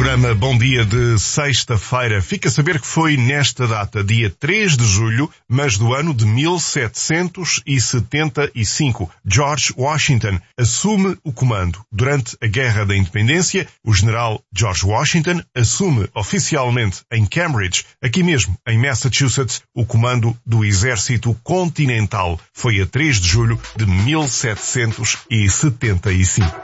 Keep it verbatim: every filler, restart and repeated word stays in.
programa Bom Dia de sexta-feira. Fica a saber que foi nesta data, dia três de julho, mas do ano de mil setecentos e setenta e cinco, George Washington assume o comando. Durante a Guerra da Independência, o general George Washington assume oficialmente em Cambridge, aqui mesmo em Massachusetts, o comando do Exército Continental. Foi a três de julho de mil setecentos e setenta e cinco.